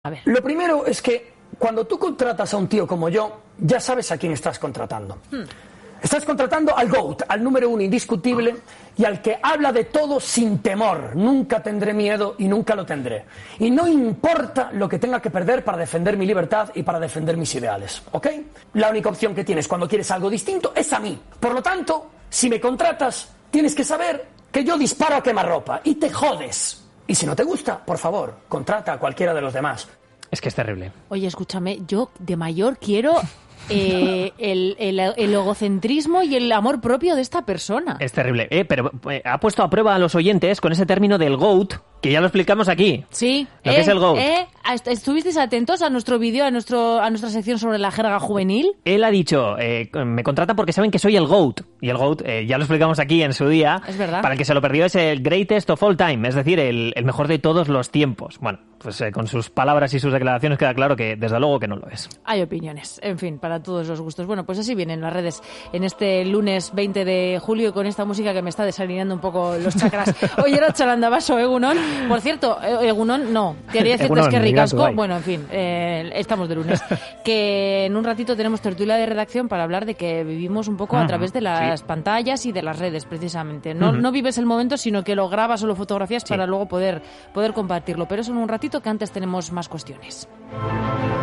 A ver. Lo primero es que cuando tú contratas a un tío como yo, ya sabes a quién estás contratando. Estás contratando al GOAT, al número uno indiscutible y al que habla de todo sin temor. Nunca tendré miedo y nunca lo tendré. Y no importa lo que tenga que perder para defender mi libertad y para defender mis ideales, ¿ok? La única opción que tienes cuando quieres algo distinto es a mí. Por lo tanto, si me contratas, tienes que saber que yo disparo a quemarropa y te jodes. Y si no te gusta, por favor, contrata a cualquiera de los demás. Es que es terrible. Oye, escúchame, yo de mayor quiero el egocentrismo y el amor propio de esta persona. Es terrible. Pero ha puesto a prueba a los oyentes con ese término del GOAT, que ya lo explicamos aquí. Sí. Lo que es el GOAT. ¿Estuvisteis atentos a nuestro vídeo, a nuestra sección sobre la jerga juvenil? Él ha dicho, me contratan porque saben que soy el GOAT. Y el GOAT, ya lo explicamos aquí en su día. Es verdad. Para el que se lo perdió, es el greatest of all time, es decir, el mejor de todos los tiempos. Bueno, pues con sus palabras y sus declaraciones queda claro que desde luego que no lo es. Hay opiniones, en fin, para todos los gustos. Bueno, pues así vienen las redes en este lunes 20 de julio con esta música que me está desalineando un poco los chakras. Oye, era Chalandabaso, Egunon. Por cierto, Egunon, no. Quería decirte que ricasco. Bueno, en fin, estamos de lunes. Que en un ratito tenemos tertulia de redacción para hablar de que vivimos un poco a través de las pantallas y de las redes, precisamente. No vives el momento, sino que lo grabas o lo fotografías para luego poder compartirlo. Pero eso en un ratito, que antes tenemos más cuestiones.